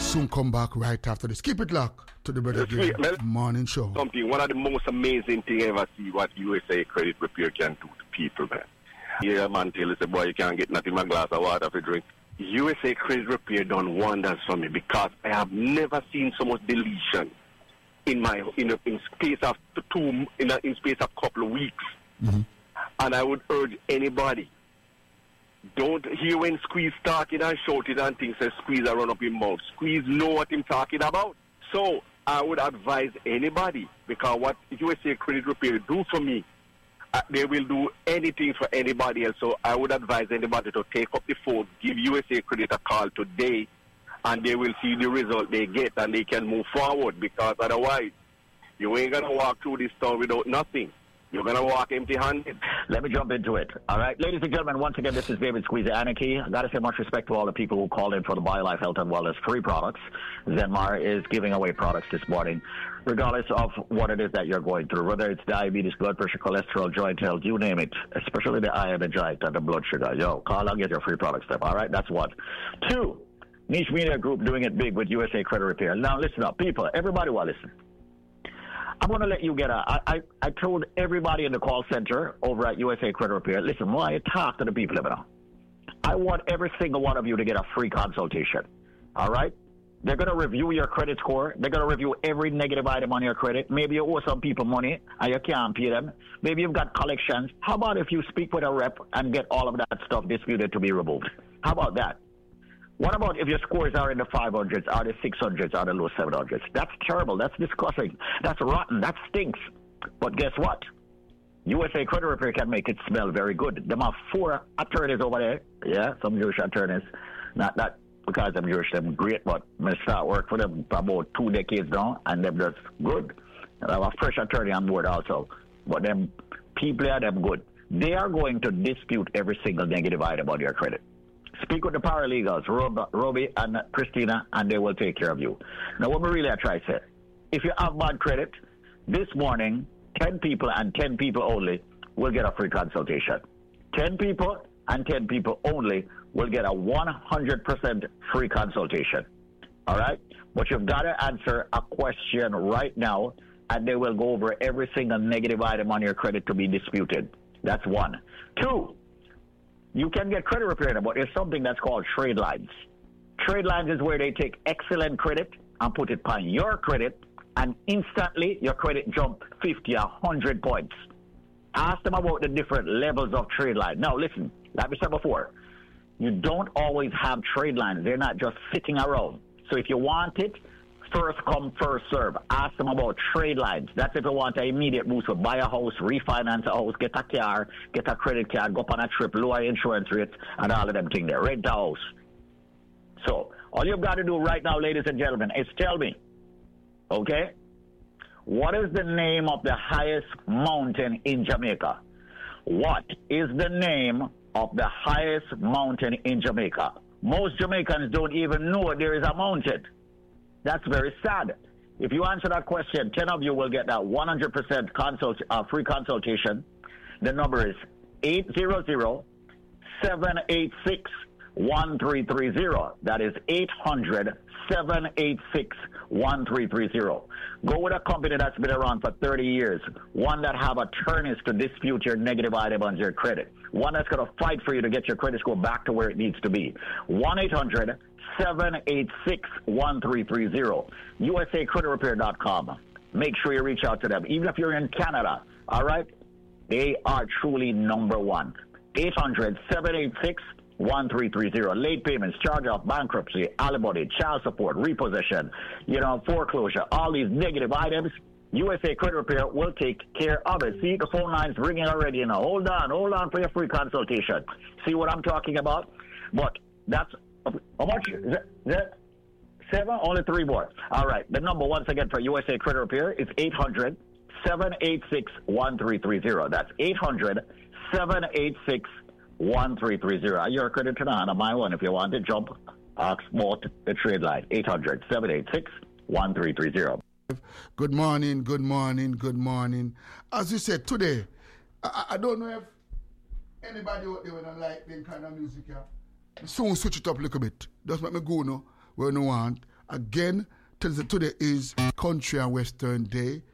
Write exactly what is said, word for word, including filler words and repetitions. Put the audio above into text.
soon come back right after this. Keep it locked to the Brother Green Morning Show. Something, one of the most amazing things I ever see what U S A Credit Repair can do to people, man. Yeah, man, tell us, boy, you can't get nothing but a glass of water to drink. U S A Credit Repair done wonders for me because I have never seen so much deletion in my in a in space of two in a in space of couple of weeks. Mm-hmm. And I would urge anybody, don't hear when Squeeze talking and shouting and things say Squeeze a run up his mouth. Squeeze know what him talking about. So I would advise anybody, because what U S A Credit Repair do for me, uh, they will do anything for anybody else. So I would advise anybody to take up the phone, give U S A Credit a call today, and they will see the result they get and they can move forward, because otherwise you ain't going to walk through this town without nothing. You're going to walk empty-handed. Let me jump into it. All right. Ladies and gentlemen, once again, this is David Squeeze Anarchy. I got to say much respect to all the people who called in for the BioLife Health and Wellness free products. Zenmar is giving away products this morning, regardless of what it is that you're going through, whether it's diabetes, blood pressure, cholesterol, joint health, you name it, especially the eye and the joint and the blood sugar. Yo, call and get your free product stuff. All right. That's one. Two, Niche Media Group doing it big with U S A Credit Repair. Now, listen up, people. Everybody will listen. I'm going to let you get a, I, I, I told everybody in the call center over at U S A Credit Repair, listen, when I talk to the people, I want every single one of you to get a free consultation. All right? They're going to review your credit score. They're going to review every negative item on your credit. Maybe you owe some people money and you can't pay them. Maybe you've got collections. How about if you speak with a rep and get all of that stuff disputed to be removed? How about that? What about if your scores are in the five hundreds, or the six hundreds, or the low seven hundreds? That's terrible. That's disgusting. That's rotten. That stinks. But guess what? U S A Credit Repair can make it smell very good. Them have four attorneys over there. Yeah, some Jewish attorneys. Not that because I'm Jewish, them great, but I start work for them for about two decades now, and them just good. And I have a fresh attorney on board also. But them people are them good. They are going to dispute every single negative item on your credit. Speak with the paralegals, Rob, Robbie and Christina, and they will take care of you. Now, what we really are trying to say, if you have bad credit, this morning, ten people and ten people only will get a free consultation. ten people and ten people only will get a one hundred percent free consultation. All right? But you've got to answer a question right now, and they will go over every single negative item on your credit to be disputed. That's one. Two, you can get credit repair, but there's something that's called trade lines. Trade lines is where they take excellent credit and put it on your credit, and instantly your credit jump fifty or one hundred points. Ask them about the different levels of trade line. Now, listen, like we said before, you don't always have trade lines. They're not just sitting around. So if you want it, first come, first serve. Ask them about trade lines. That's if you want an immediate boost to buy a house, refinance a house, get a car, get a credit card, go up on a trip, lower insurance rates, and all of them things there. Rent a house. So all you've got to do right now, ladies and gentlemen, is tell me, okay, what is the name of the highest mountain in Jamaica? What is the name of the highest mountain in Jamaica? Most Jamaicans don't even know there is a mountain. That's very sad. If you answer that question, ten of you will get that one hundred percent consult, uh, free consultation. The number is eight hundred, seven eight six, one three three zero. That is eight hundred, seven eight six, one three three zero. Go with a company that's been around for thirty years, one that have attorneys to dispute your negative item on your credit, one that's going to fight for you to get your credit score back to where it needs to be. one eight hundred, seven eight six, one three three zero. U S A Credit Repair dot com. Make sure you reach out to them. Even if you're in Canada, all right? They are truly number one. eight hundred, seven eight six, one three three zero. Late payments, charge-off, bankruptcy, alimony, child support, repossession, you know, foreclosure, all these negative items, U S A Credit Repair will take care of it. See, the phone line's ringing already. You know, hold on, hold on for your free consultation. See what I'm talking about? But that's, how much? Is that, is that seven? Only three more. All right. The number, once again, for U S A Credit Repair is eight hundred, seven eight six, one three three zero. That's eight hundred, seven eight six, one three three zero. You're a credit to on my one. If you want to jump, ask more the trade line. eight hundred, seven eight six, one three three zero. Good morning, good morning, good morning. As you said, today, I, I don't know if anybody out there don't like the kind of music here. Soon switch it up a little bit. Just make me go now where no want Again, today is Country and Western Day.